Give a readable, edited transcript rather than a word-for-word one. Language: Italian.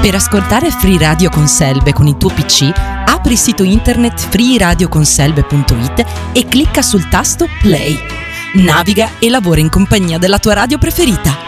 Per ascoltare Free Radio Conselve con il tuo PC, apri il sito internet freeradioconselve.it e clicca sul tasto Play. Naviga e lavora in compagnia della tua radio preferita.